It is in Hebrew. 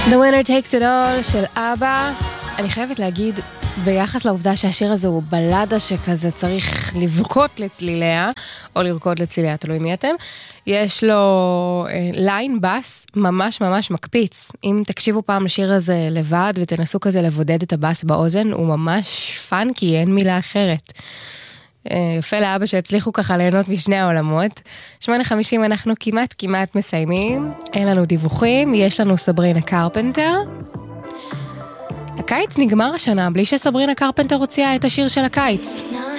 The Winner Takes It All של אבא. אני חייבת להגיד, ביחס לעובדה שהשיר הזה הוא בלדה שכזה צריך לבכות לצליליה, או לרקוד לצליליה, תלוי מי אתם, יש לו ליין בס ממש ממש מקפיץ. אם תקשיבו פעם לשיר הזה לבד ותנסו כזה לבודד את הבס באוזן, הוא ממש פאנקי, אין מילה אחרת. יפה לאבא שהצליחו ככה ליהנות משני העולמות. 8:50 אנחנו כמעט מסיימים. אין לנו דיווחים, יש לנו סברינה קרפנטר. הקיץ נגמר השנה בלי שסברינה קרפנטר הוציאה את השיר של הקיץ.